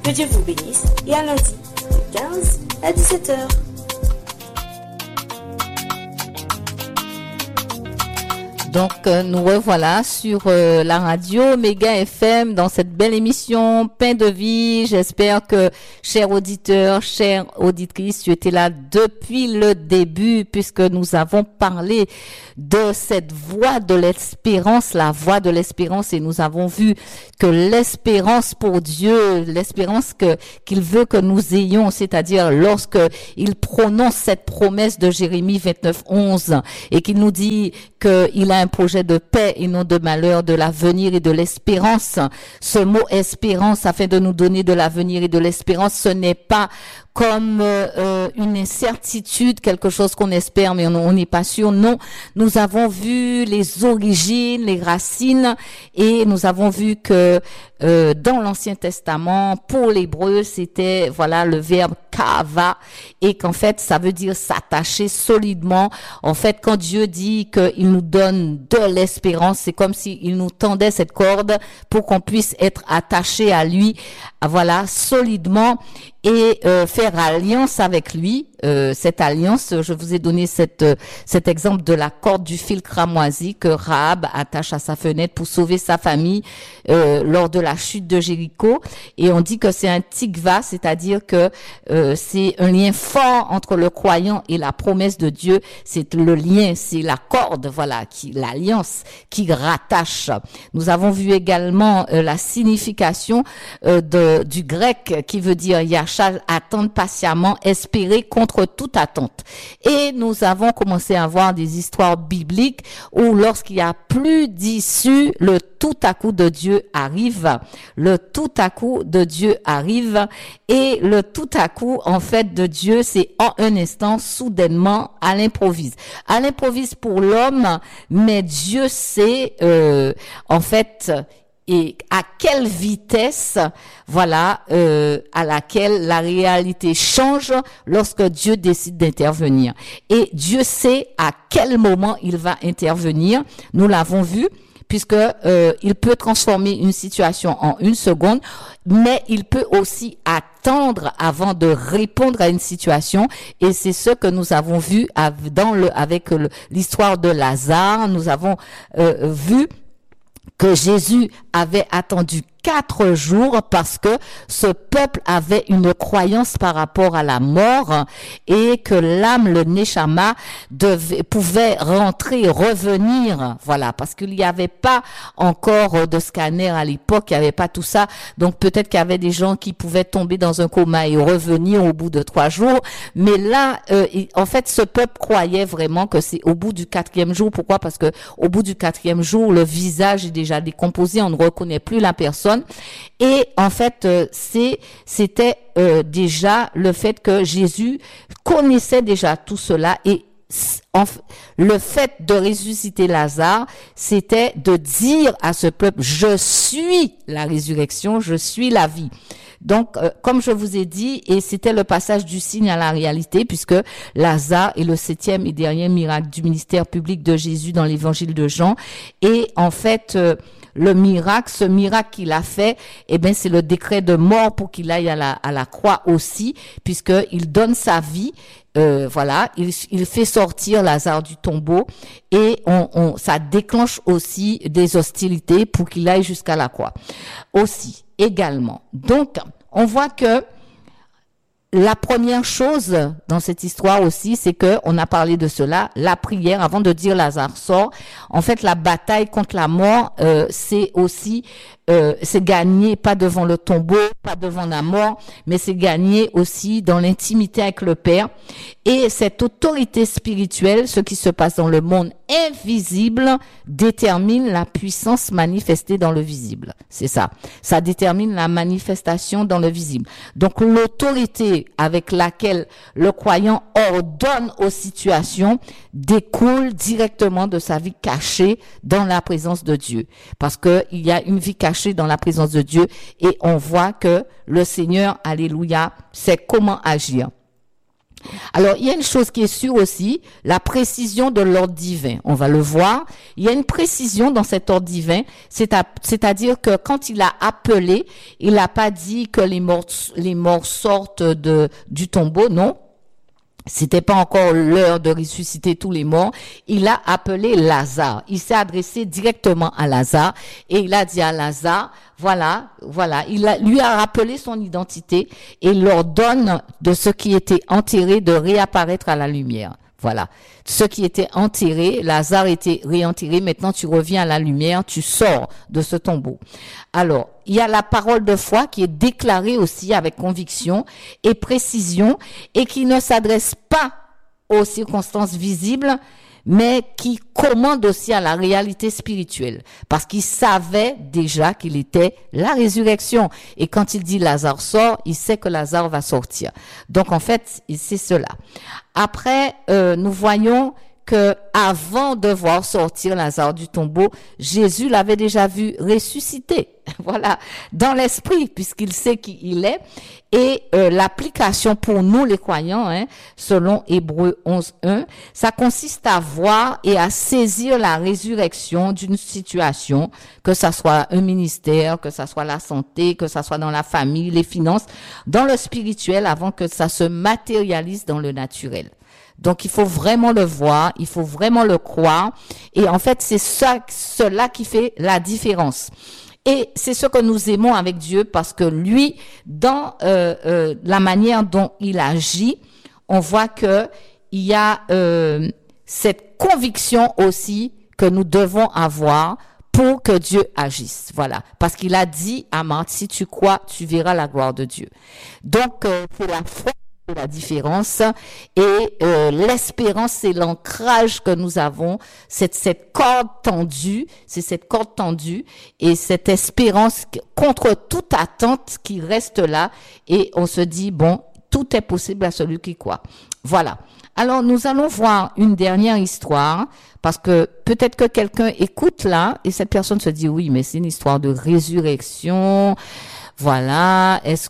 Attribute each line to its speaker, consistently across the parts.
Speaker 1: Que Dieu vous bénisse et à lundi, de 15 à 17h.
Speaker 2: Donc, nous revoilà sur la radio Méga FM dans cette belle émission Pain de vie. J'espère que, chers auditeurs, chères auditrices, tu étais là depuis le début puisque nous avons parlé de cette voie de l'espérance, la voie de l'espérance, et nous avons vu que l'espérance pour Dieu, l'espérance qu'il veut que nous ayons, c'est-à-dire lorsque il prononce cette promesse de Jérémie 29:11 et qu'il nous dit qu'il a un projet de paix et non de malheur, de l'avenir et de l'espérance. Ce mot espérance, afin de nous donner de l'avenir et de l'espérance, ce n'est pas comme une incertitude, quelque chose qu'on espère mais on n'est pas sûr. Non, nous avons vu les origines, les racines, et nous avons vu que dans l'Ancien Testament, pour l'hébreu, c'était le verbe kava, et qu'en fait ça veut dire s'attacher solidement. En fait, quand Dieu dit qu'il nous donne de l'espérance, c'est comme s'il nous tendait cette corde pour qu'on puisse être attaché à lui, solidement, et faire alliance avec lui. Cette alliance, je vous ai donné cet exemple de la corde du fil cramoisi que Rahab attache à sa fenêtre pour sauver sa famille lors de la chute de Jéricho. Et on dit que c'est un tikva, c'est-à-dire que c'est un lien fort entre le croyant et la promesse de Dieu. C'est le lien, c'est la corde, l'alliance qui rattache. Nous avons vu également la signification du grec qui veut dire yachal, attendre patiemment, espérer contre toute attente. Et nous avons commencé à voir des histoires bibliques où lorsqu'il y a plus d'issue, le tout à coup de Dieu arrive. Le tout à coup de Dieu arrive, et le tout à coup, en fait, de Dieu, c'est en un instant, soudainement, à l'improviste. À l'improviste pour l'homme, mais Dieu sait, et à quelle vitesse, à laquelle la réalité change lorsque Dieu décide d'intervenir. Et Dieu sait à quel moment il va intervenir. Nous l'avons vu, puisque il peut transformer une situation en une seconde, mais il peut aussi attendre avant de répondre à une situation. Et c'est ce que nous avons vu avec l'histoire de Lazare. Nous avons vu que Jésus avait attendu 4 jours parce que ce peuple avait une croyance par rapport à la mort, et que l'âme, le neshama, pouvait rentrer, revenir, parce qu'il n'y avait pas encore de scanner à l'époque, il n'y avait pas tout ça, donc peut-être qu'il y avait des gens qui pouvaient tomber dans un coma et revenir au bout de 3 jours, mais là, en fait, ce peuple croyait vraiment que c'est au bout du 4e jour. Pourquoi? Parce que au bout du 4e jour, le visage est déjà décomposé, on ne reconnaît plus la personne. Et en fait, c'était déjà le fait que Jésus connaissait déjà tout cela, et le fait de ressusciter Lazare, c'était de dire à ce peuple: je suis la résurrection, je suis la vie. Donc, comme je vous ai dit, et c'était le passage du signe à la réalité, puisque Lazare est le 7e et dernier miracle du ministère public de Jésus dans l'évangile de Jean. Et en fait, ce miracle qu'il a fait, c'est le décret de mort pour qu'il aille à la croix aussi, puisque il donne sa vie. Il fait sortir Lazare du tombeau, et ça déclenche aussi des hostilités pour qu'il aille jusqu'à la croix aussi également. Donc on voit que la première chose dans cette histoire aussi, c'est que on a parlé de cela, la prière avant de dire Lazare sort. En fait, la bataille contre la mort, c'est aussi c'est gagné pas devant le tombeau, pas devant la mort, mais c'est gagné aussi dans l'intimité avec le Père. Et cette autorité spirituelle, ce qui se passe dans le monde invisible, détermine la puissance manifestée dans le visible. C'est ça. Ça détermine la manifestation dans le visible. Donc l'autorité avec laquelle le croyant ordonne aux situations découle directement de sa vie cachée dans la présence de Dieu. Parce que il y a une vie cachée dans la présence de Dieu, et on voit que le Seigneur, alléluia, sait comment agir. Alors, il y a une chose qui est sûre aussi, la précision de l'ordre divin. On va le voir. Il y a une précision dans cet ordre divin, c'est-à-dire que quand il a appelé, il n'a pas dit que les morts sortent du tombeau, non. C'était pas encore l'heure de ressusciter tous les morts. Il a appelé Lazare. Il s'est adressé directement à Lazare et il a dit à Lazare, voilà. Lui a rappelé son identité et il leur donne de ce qui était enterré de réapparaître à la lumière. Voilà. Ce qui était enterré, Lazare était réenterré. Maintenant, tu reviens à la lumière, tu sors de ce tombeau. Alors, il y a la parole de foi qui est déclarée aussi avec conviction et précision et qui ne s'adresse pas aux circonstances visibles, mais qui commande aussi à la réalité spirituelle. Parce qu'il savait déjà qu'il était la résurrection. Et quand il dit Lazare sort, il sait que Lazare va sortir. Donc en fait, c'est cela. Après, nous voyons que avant de voir sortir Lazare du tombeau, Jésus l'avait déjà vu ressusciter. Voilà, dans l'esprit, puisqu'il sait qui il est. Et l'application pour nous les croyants, selon Hébreux 11:1, ça consiste à voir et à saisir la résurrection d'une situation, que ça soit un ministère, que ça soit la santé, que ça soit dans la famille, les finances, dans le spirituel, avant que ça se matérialise dans le naturel. Donc, il faut vraiment le voir, il faut vraiment le croire. Et en fait, c'est cela qui fait la différence. Et c'est ce que nous aimons avec Dieu parce que lui, dans la manière dont il agit, on voit que il y a cette conviction aussi que nous devons avoir pour que Dieu agisse. Voilà. Parce qu'il a dit à Marthe, si tu crois, tu verras la gloire de Dieu. Donc, c'est la foi. La différence et l'espérance, c'est l'ancrage que nous avons, cette corde tendue, c'est cette corde tendue et cette espérance contre toute attente qui reste là et on se dit bon, tout est possible à celui qui croit. Voilà. Alors nous allons voir une dernière histoire parce que peut-être que quelqu'un écoute là et cette personne se dit oui, mais c'est une histoire de résurrection. Voilà, est-ce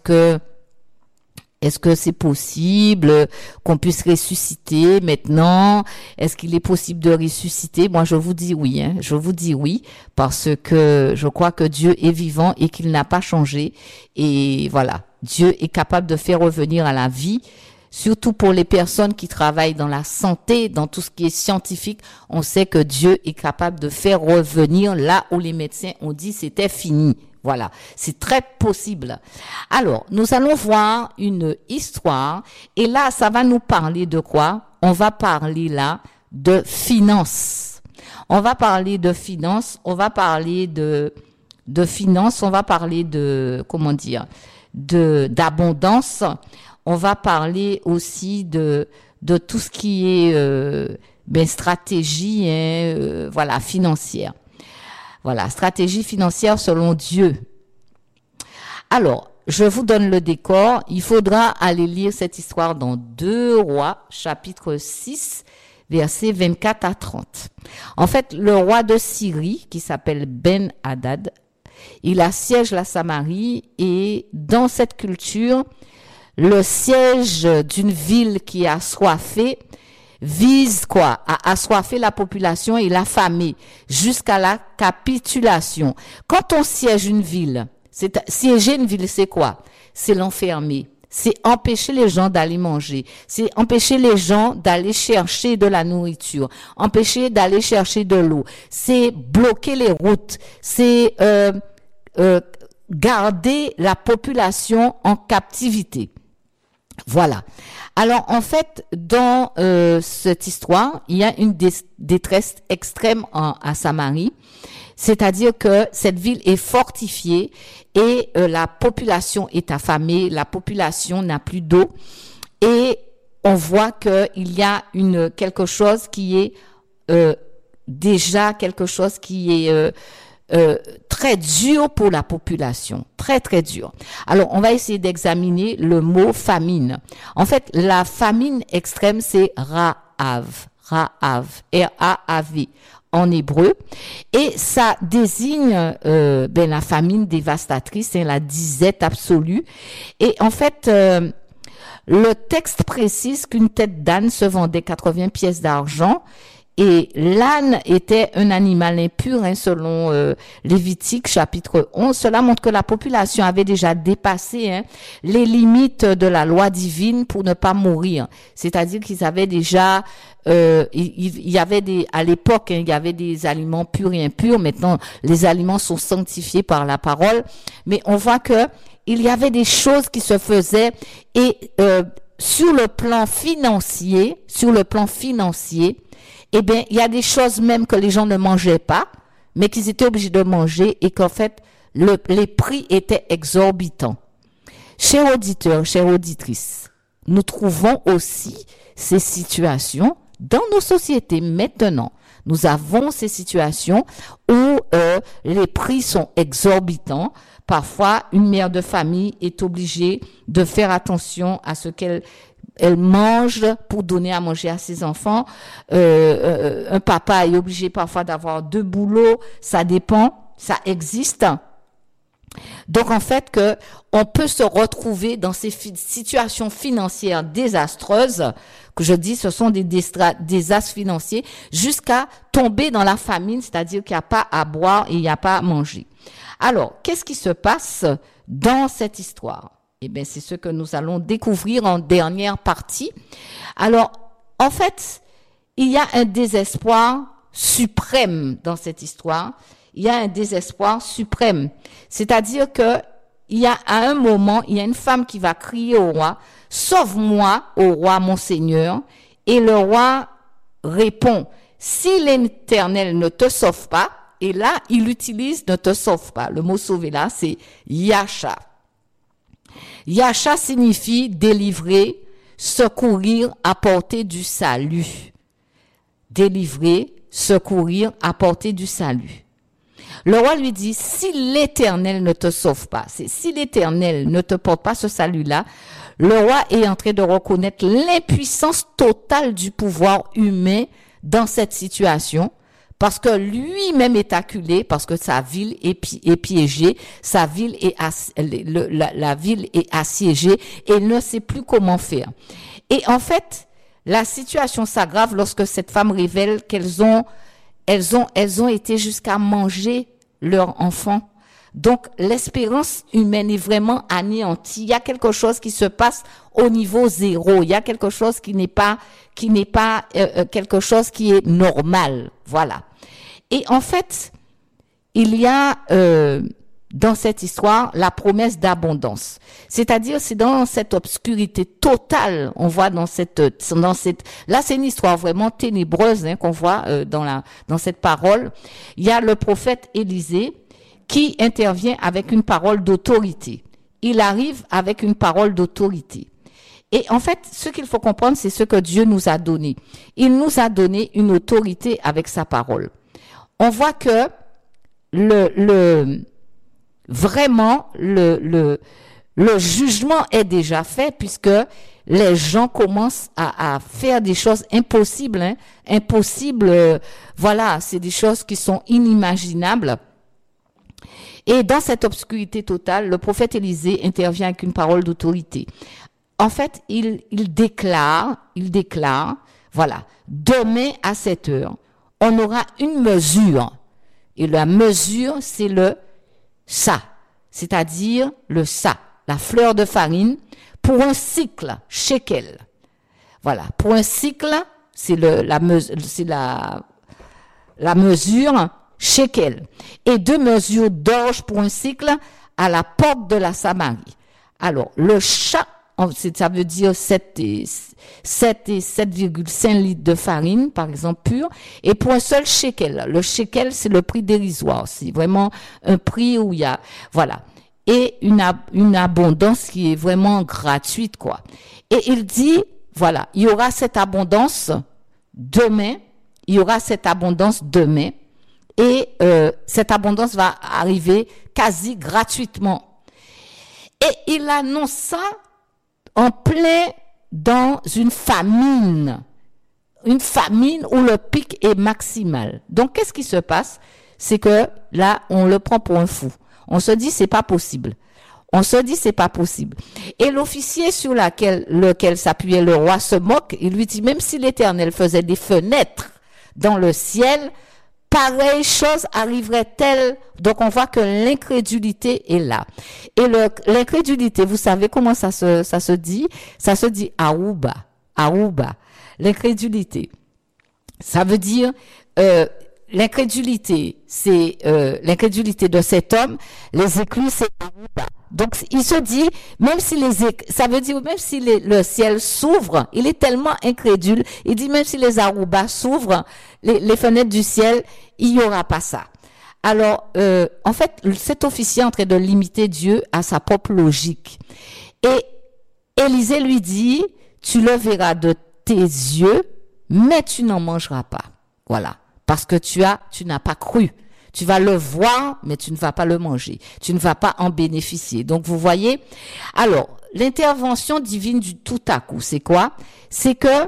Speaker 2: que c'est possible qu'on puisse ressusciter maintenant? Est-ce qu'il est possible de ressusciter? Moi, je vous dis oui, je vous dis oui, parce que je crois que Dieu est vivant et qu'il n'a pas changé. Et voilà, Dieu est capable de faire revenir à la vie, surtout pour les personnes qui travaillent dans la santé, dans tout ce qui est scientifique. On sait que Dieu est capable de faire revenir là où les médecins ont dit c'était fini. Voilà, c'est très possible. Alors, nous allons voir une histoire et là, ça va nous parler de quoi? On va parler là de finances. On va parler de finances, on va parler de finances, on va parler de, comment dire, d'abondance. On va parler aussi de tout ce qui est stratégie voilà, financière. Voilà, stratégie financière selon Dieu. Alors, je vous donne le décor. Il faudra aller lire cette histoire dans 2 Rois, chapitre 6, versets 24 à 30. En fait, le roi de Syrie, qui s'appelle Ben-Hadad, il assiège la Samarie et dans cette culture, le siège d'une ville qui est assoiffée vise quoi? À assoiffer la population et l'affamer jusqu'à la capitulation. Quand on siège une ville, siéger une ville, c'est quoi? C'est l'enfermer. C'est empêcher les gens d'aller manger. C'est empêcher les gens d'aller chercher de la nourriture. Empêcher d'aller chercher de l'eau. C'est bloquer les routes. C'est garder la population en captivité. Voilà. Alors, en fait, dans cette histoire, il y a une détresse extrême à Samarie, c'est-à-dire que cette ville est fortifiée et la population est affamée, la population n'a plus d'eau et on voit qu'il y a quelque chose qui est déjà quelque chose qui est très dur pour la population, très très dur. Alors, on va essayer d'examiner le mot famine. En fait, la famine extrême, c'est Ra'av, R-A-A-V, en hébreu, et ça désigne la famine dévastatrice, la disette absolue. Et en fait, Le texte précise qu'une tête d'âne se vendait 80 pièces d'argent. Et l'âne était un animal impur, selon Lévitique chapitre 11. Cela montre que la population avait déjà dépassé les limites de la loi divine pour ne pas mourir. C'est-à-dire qu'ils avaient déjà, il y avait à l'époque, il y avait des aliments purs et impurs. Maintenant, les aliments sont sanctifiés par la parole. Mais on voit que il y avait des choses qui se faisaient et sur le plan financier, eh bien, il y a des choses même que les gens ne mangeaient pas, mais qu'ils étaient obligés de manger et qu'en fait, les prix étaient exorbitants. Chers auditeurs, chères auditrices, nous trouvons aussi ces situations dans nos sociétés maintenant. Nous avons ces situations où les prix sont exorbitants. Parfois, une mère de famille est obligée de faire attention à ce qu'elle mange pour donner à manger à ses enfants. Un papa est obligé parfois d'avoir 2 boulots, ça dépend, ça existe. Donc en fait que on peut se retrouver dans ces situations financières désastreuses, que je dis ce sont des désastres financiers, jusqu'à tomber dans la famine, c'est-à-dire qu'il n'y a pas à boire et il n'y a pas à manger. Alors, qu'est-ce qui se passe dans cette histoire? Eh bien, c'est ce que nous allons découvrir en dernière partie. Alors, en fait, il y a un désespoir suprême dans cette histoire. Il y a un désespoir suprême. C'est-à-dire que il y a à un moment, il y a une femme qui va crier au roi, « Sauve-moi, au roi mon Seigneur ». Et le roi répond, « Si l'Éternel ne te sauve pas », et là, il utilise « ne te sauve pas ». Le mot « sauver » là, c'est « Yasha ». Yasha signifie délivrer, secourir, apporter du salut. Délivrer, secourir, apporter du salut. Le roi lui dit, si l'Éternel ne te sauve pas, si l'Éternel ne te porte pas ce salut-là, le roi est en train de reconnaître l'impuissance totale du pouvoir humain dans cette situation, parce que lui-même est acculé, parce que sa ville est piégée, sa ville est la ville est assiégée et il ne sait plus comment faire. Et en fait, la situation s'aggrave lorsque cette femme révèle qu'elles ont été jusqu'à manger leur enfant. Donc, l'espérance humaine est vraiment anéantie. Il y a quelque chose qui se passe au niveau zéro. Il y a quelque chose qui n'est pas quelque chose qui est normal. Voilà. Et en fait, il y a dans cette histoire la promesse d'abondance. C'est-à-dire, c'est dans cette obscurité totale, on voit là, c'est une histoire vraiment ténébreuse qu'on voit dans cette parole. Il y a le prophète Élisée qui intervient avec une parole d'autorité. Il arrive avec une parole d'autorité. Et en fait, ce qu'il faut comprendre, c'est ce que Dieu nous a donné. Il nous a donné une autorité avec sa parole. On voit que vraiment le jugement est déjà fait, puisque les gens commencent à faire des choses impossibles, voilà, c'est des choses qui sont inimaginables. Et dans cette obscurité totale, le prophète Élisée intervient avec une parole d'autorité. En fait, il déclare, voilà, demain à 7 heures, on aura une mesure. Et la mesure, c'est le sa, c'est-à-dire le sa, la fleur de farine, pour un cycle, shekel. Voilà, pour un cycle, c'est la mesure, shekel. Et 2 mesures d'orge pour un cycle à la porte de la Samarie. Alors, le chat, ça veut dire 7,5 litres de farine, par exemple, pure, et pour un seul shekel. Le shekel, c'est le prix dérisoire. C'est vraiment un prix où il y a, voilà. Et une abondance qui est vraiment gratuite, quoi. Et il dit, voilà, il y aura cette abondance demain, et cette abondance va arriver quasi gratuitement. Et il annonce ça en plein dans une famine où le pic est maximal. Donc, qu'est-ce qui se passe? C'est que là, on le prend pour un fou. On se dit, c'est pas possible. On se dit c'est pas possible. Et l'officier sur lequel s'appuyait le roi se moque. Il lui dit même si l'Éternel faisait des fenêtres dans le ciel, pareille chose arriverait-elle? Donc on voit que l'incrédulité est là. Et l'incrédulité, vous savez comment ça se dit? Ça se dit aouba. Aouba. L'incrédulité. Ça veut dire l'incrédulité, c'est l'incrédulité de cet homme. Les éclus, c'est aouba. Donc il se dit même si ça veut dire même si le ciel s'ouvre, il est tellement incrédule, il dit même si les aroubas s'ouvrent, les fenêtres du ciel, il y aura pas ça. Alors en fait, cet officier est en train de limiter Dieu à sa propre logique. Et Élisée lui dit tu le verras de tes yeux, mais tu n'en mangeras pas. Voilà, parce que tu n'as pas cru. Tu vas le voir, mais tu ne vas pas le manger. Tu ne vas pas en bénéficier. Donc, vous voyez. Alors, l'intervention divine du tout à coup, c'est quoi? C'est que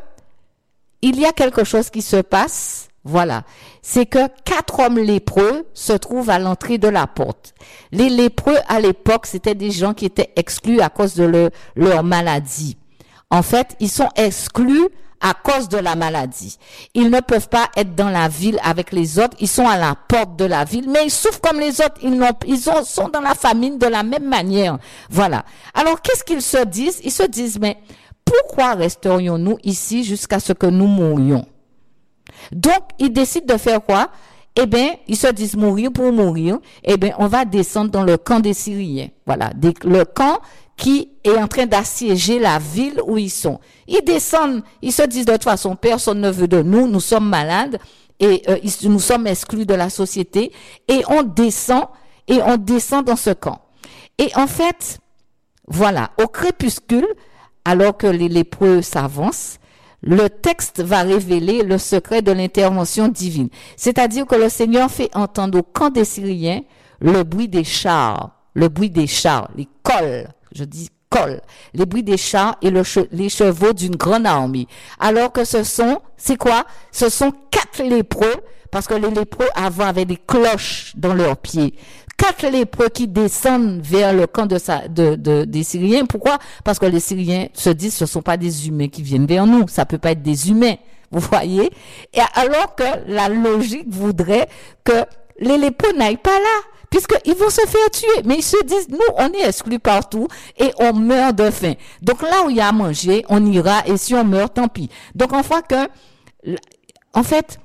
Speaker 2: il y a quelque chose qui se passe. Voilà. C'est que 4 hommes lépreux se trouvent à l'entrée de la porte. Les lépreux, à l'époque, c'était des gens qui étaient exclus à cause de leur maladie. En fait, ils sont exclus à cause de la maladie. Ils ne peuvent pas être dans la ville avec les autres. Ils sont à la porte de la ville, mais ils souffrent comme les autres. Ils sont dans la famine de la même manière. Voilà. Alors, qu'est-ce qu'ils se disent? Ils se disent, mais pourquoi resterions-nous ici jusqu'à ce que nous mourions? Donc, ils décident de faire quoi? Eh bien, ils se disent mourir pour mourir. Eh bien, on va descendre dans le camp des Syriens. Voilà. Le camp qui est en train d'assiéger la ville où ils sont. Ils descendent, ils se disent de toute façon, personne ne veut de nous sommes malades et nous sommes exclus de la société et on descend dans ce camp. Et en fait, voilà, au crépuscule, alors que les lépreux s'avancent, le texte va révéler le secret de l'intervention divine. C'est-à-dire que le Seigneur fait entendre au camp des Syriens le bruit des chars, les cols. Je dis cols, les bruits des chars et les chevaux d'une grande armée. Alors que c'est quoi? Ce sont 4 lépreux, parce que les lépreux avant avaient des cloches dans leurs pieds. 4 lépreux qui descendent vers le camp des Syriens. Pourquoi? Parce que les Syriens se disent ce sont pas des humains qui viennent vers nous. Ça peut pas être des humains. Vous voyez? Et alors que la logique voudrait que les lépreux n'aillent pas là. Puisqu'ils vont se faire tuer. Mais ils se disent, nous, on est exclus partout et on meurt de faim. Donc là où il y a à manger, on ira et si on meurt, tant pis. Donc on voit que, en fait,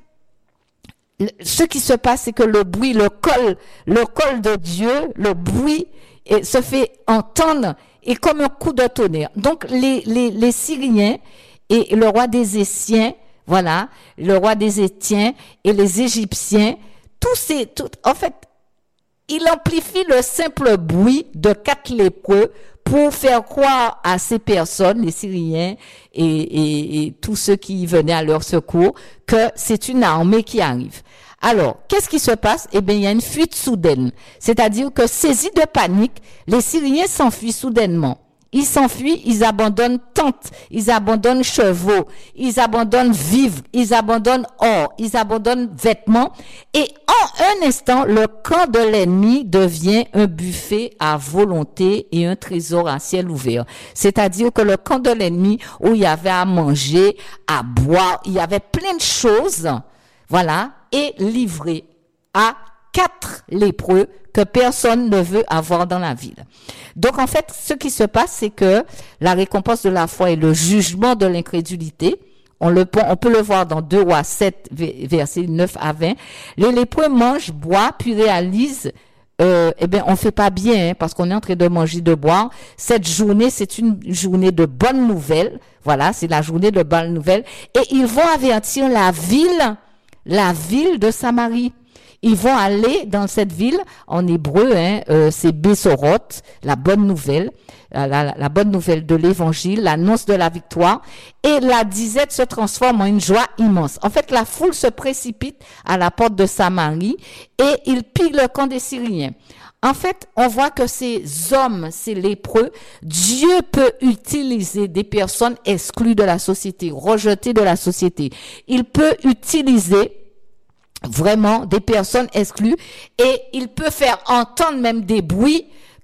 Speaker 2: ce qui se passe, c'est que le bruit, le col de Dieu, le bruit se fait entendre et comme un coup de tonnerre. Donc les Syriens et le roi des Étiens, voilà, le roi des Étiens et les Égyptiens, en fait, il amplifie le simple bruit de 4 lépreux pour faire croire à ces personnes, les Syriens et tous ceux qui venaient à leur secours, que c'est une armée qui arrive. Alors, qu'est-ce qui se passe? Eh bien, il y a une fuite soudaine. C'est-à-dire que saisis de panique, les Syriens s'enfuient soudainement. Ils s'enfuient, ils abandonnent tentes, ils abandonnent chevaux, ils abandonnent vivres, ils abandonnent or, ils abandonnent vêtements. Et en un instant, le camp de l'ennemi devient un buffet à volonté et un trésor à ciel ouvert. C'est-à-dire que le camp de l'ennemi, où il y avait à manger, à boire, il y avait plein de choses, voilà, est livré à 4 lépreux que personne ne veut avoir dans la ville. Donc en fait, ce qui se passe, c'est que la récompense de la foi est le jugement de l'incrédulité. On peut le voir dans 2 Rois 7, versets 9 à 20. Les lépreux mangent, boivent, puis réalisent, on fait pas bien, parce qu'on est en train de manger, de boire. Cette journée, c'est une journée de bonnes nouvelles. Voilà, c'est la journée de bonnes nouvelles. Et ils vont avertir la ville de Samarie. Ils vont aller dans cette ville, en hébreu, c'est Bessoroth, la bonne nouvelle, la bonne nouvelle de l'évangile, l'annonce de la victoire, et la disette se transforme en une joie immense. En fait, la foule se précipite à la porte de Samarie et ils pillent le camp des Syriens. En fait, on voit que ces hommes, ces lépreux, Dieu peut utiliser des personnes exclues de la société, rejetées de la société. Il peut utiliser vraiment des personnes exclues et il peut faire entendre même des bruits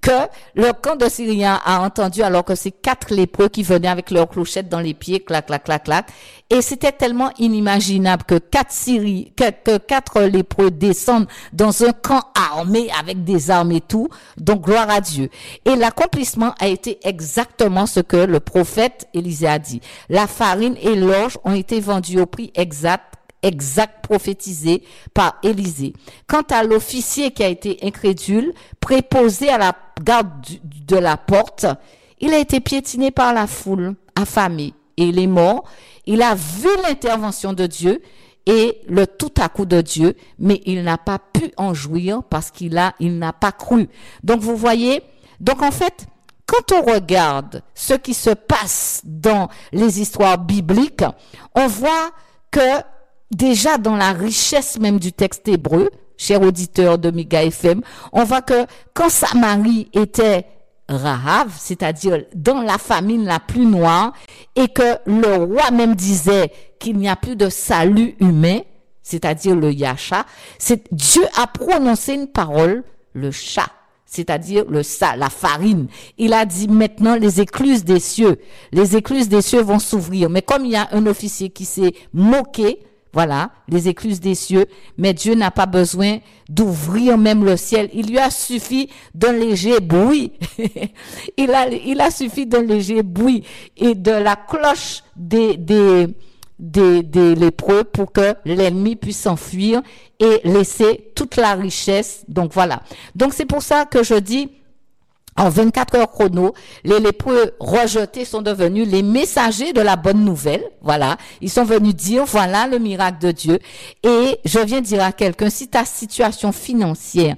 Speaker 2: que le camp de Syriens a entendu alors que c'est 4 lépreux qui venaient avec leurs clochettes dans les pieds, clac, clac, clac, clac. Et c'était tellement inimaginable que 4 lépreux descendent dans un camp armé avec des armes et tout. Donc, gloire à Dieu. Et l'accomplissement a été exactement ce que le prophète Élisée a dit. La farine et l'orge ont été vendus au prix exact prophétisé par Élisée. Quant à l'officier qui a été incrédule, préposé à la garde de la porte, il a été piétiné par la foule, affamé, et il est mort. Il a vu l'intervention de Dieu et le tout à coup de Dieu, mais il n'a pas pu en jouir parce il n'a pas cru. Donc vous voyez, donc en fait, quand on regarde ce qui se passe dans les histoires bibliques, on voit que déjà dans la richesse même du texte hébreu, chers auditeurs de Méga FM, on voit que quand Samarie était Rahab, c'est-à-dire dans la famine la plus noire, et que le roi même disait qu'il n'y a plus de salut humain, c'est-à-dire le Yasha, Dieu a prononcé une parole, le chat, c'est-à-dire la farine. Il a dit maintenant les écluses des cieux vont s'ouvrir. Mais comme il y a un officier qui s'est moqué, voilà, les écluses des cieux, mais Dieu n'a pas besoin d'ouvrir même le ciel. Il lui a suffi d'un léger bruit. il a suffi d'un léger bruit et de la cloche des lépreux pour que l'ennemi puisse s'enfuir et laisser toute la richesse. Donc voilà. Donc c'est pour ça que je dis, en 24 heures chrono, les lépreux rejetés sont devenus les messagers de la bonne nouvelle. Voilà. Ils sont venus dire, voilà le miracle de Dieu. Et je viens dire à quelqu'un, si ta situation financière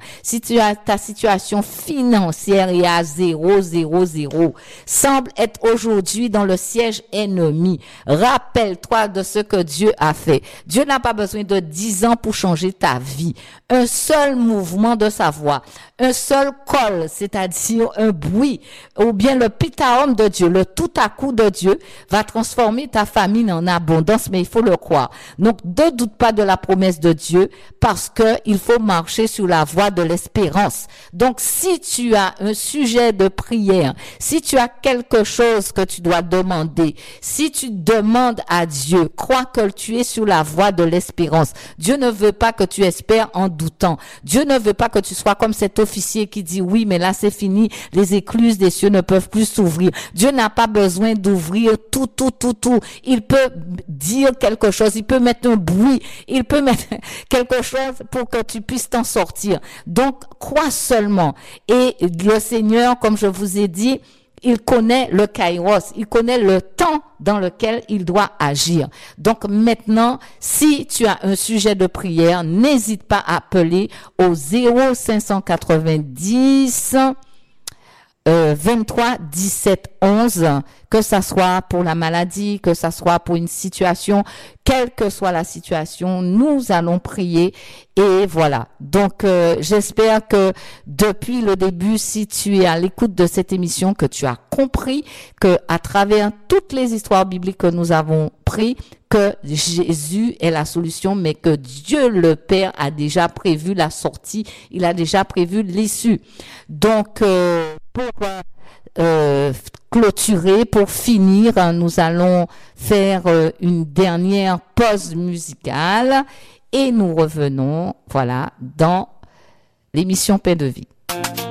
Speaker 2: est à 0, 0, 0, semble être aujourd'hui dans le siège ennemi, rappelle-toi de ce que Dieu a fait. Dieu n'a pas besoin de 10 ans pour changer ta vie. Un seul mouvement de sa voix, un seul col, c'est-à-dire un bruit, ou bien le pitaum de Dieu, le tout à coup de Dieu va transformer ta famine en abondance, mais il faut le croire. Donc, ne doute pas de la promesse de Dieu parce que il faut marcher sur la voie de l'espérance. Donc, si tu as un sujet de prière, si tu as quelque chose que tu dois demander, si tu demandes à Dieu, crois que tu es sur la voie de l'espérance. Dieu ne veut pas que tu espères en doutant. Dieu ne veut pas que tu sois comme cet officier qui dit oui, mais là c'est fini, les écluses des cieux ne peuvent plus s'ouvrir. Dieu n'a pas besoin d'ouvrir tout. Il peut dire quelque chose, il peut mettre un bruit, il peut mettre quelque chose pour que tu puisses t'en sortir. Donc, crois seulement. Et le Seigneur, comme je vous ai dit, il connaît le kairos, il connaît le temps dans lequel il doit agir. Donc maintenant, si tu as un sujet de prière, n'hésite pas à appeler au 0590 23 17 11, que ça soit pour la maladie, que ça soit pour une situation, quelle que soit la situation, nous allons prier et voilà. Donc j'espère que depuis le début, si tu es à l'écoute de cette émission, que tu as compris que à travers toutes les histoires bibliques que nous avons pris, que Jésus est la solution, mais que Dieu le Père a déjà prévu la sortie, il a déjà prévu l'issue. Donc pour clôturer, pour finir, nous allons faire une dernière pause musicale et nous revenons, voilà, dans l'émission Paix de Vie.